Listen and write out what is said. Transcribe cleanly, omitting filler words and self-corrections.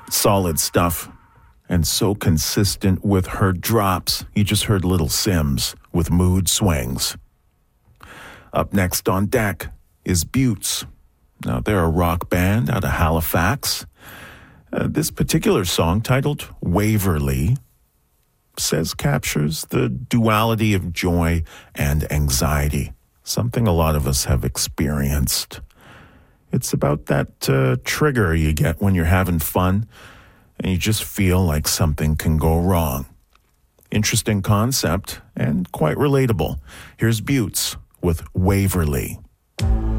Solid stuff. And so consistent with her drops. You just heard Little Sims with Mood Swings. Up next on deck is Buttes. Now, they're a rock band out of Halifax. This particular song, titled Waverly, captures the duality of joy and anxiety, something a lot of us have experienced. It's about that trigger you get when you're having fun and you just feel like something can go wrong. Interesting concept and quite relatable. Here's Buttes with Waverly.